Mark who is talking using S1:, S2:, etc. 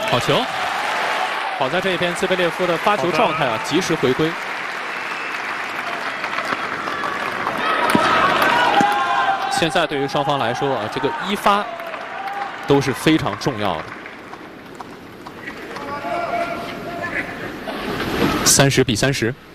S1: 好球！好在这边兹贝列夫的发球状态啊，及时回归。现在对于双方来说啊，这个一发都是非常重要的。30比30。